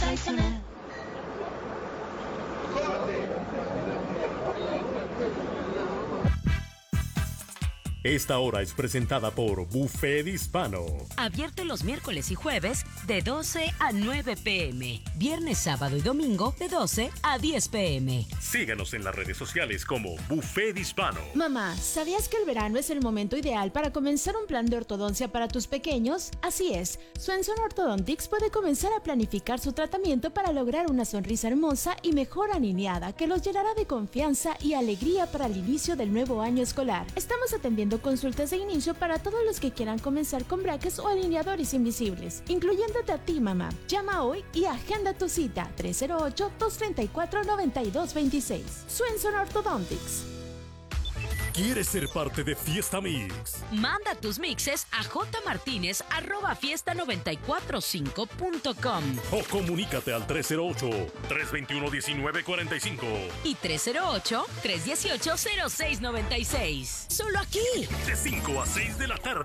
tradicional. Esta hora es presentada por Buffet Hispano. Abierto los miércoles y jueves de 12 a 9 p.m. Viernes, sábado y domingo de 12 a 10 p.m. Síganos en las redes sociales como Buffet Hispano. Mamá, ¿sabías que el verano es el momento ideal para comenzar un plan de ortodoncia para tus pequeños? Así es, Swenson Orthodontics puede comenzar a planificar su tratamiento para lograr una sonrisa hermosa y mejor alineada que los llenará de confianza y alegría para el inicio del nuevo año escolar. Estamos atendiendo consultas de inicio para todos los que quieran comenzar con brackets o alineadores invisibles, incluyéndote a ti, mamá. Llama hoy y agenda tu cita 308-234-9226. Swenson Orthodontics. ¿Quieres ser parte de Fiesta Mix? Manda tus mixes a jmartinez@fiesta945.com O comunícate al 308-321-1945 y 308-318-0696. Solo aquí. De 5 a 6 de la tarde.